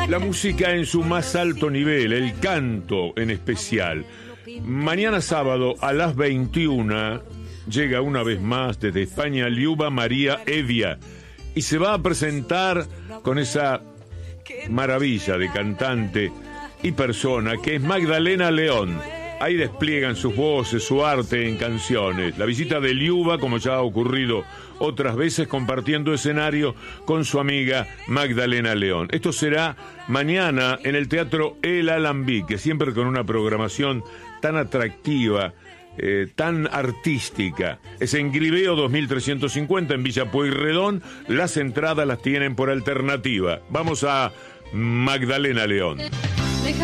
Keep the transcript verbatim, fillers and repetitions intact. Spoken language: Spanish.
La música en su más alto nivel, el canto en especial. Mañana sábado a las veintiuna llega una vez más desde España Liuba María Evia y se va a presentar con esa maravilla de cantante y persona que es Magdalena León. Ahí despliegan sus voces, su arte en canciones. La visita de Liuba, como ya ha ocurrido otras veces, compartiendo escenario con su amiga Magdalena León. Esto será mañana en el Teatro El Alambique, siempre con una programación tan atractiva, eh, tan artística. Es en Griveo dos mil trescientos cincuenta en Villa Pueyrredón. Las entradas las tienen por alternativa. Vamos a Magdalena León.